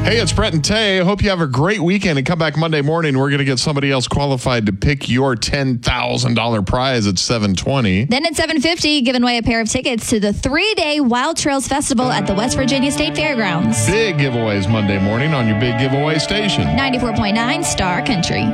Hey, it's Brett and Tay. I hope you have a great weekend and come back Monday morning. We're going to get somebody else qualified to pick your $10,000 prize at 7:20. Then at 7:50, giving away a pair of tickets to the 3-day Wild Trails Festival at the West Virginia State Fairgrounds. Big giveaways Monday morning on your big giveaway station. 94.9 Star Country.